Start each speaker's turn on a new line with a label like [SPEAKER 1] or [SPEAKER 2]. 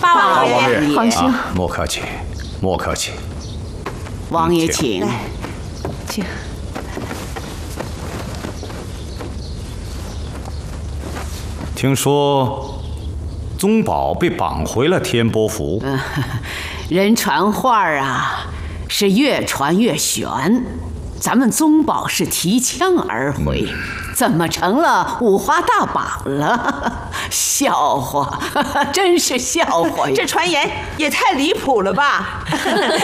[SPEAKER 1] 王爷，
[SPEAKER 2] 放心，
[SPEAKER 3] 莫客气，莫客气。
[SPEAKER 1] 王爷请，
[SPEAKER 2] 请。
[SPEAKER 3] 听说宗保被绑回了天波府，
[SPEAKER 1] 人传话啊，是越传越悬。咱们宗保是提枪而回，怎么成了五花大绑了？笑话，真是笑话呀！
[SPEAKER 4] 这传言也太离谱了吧！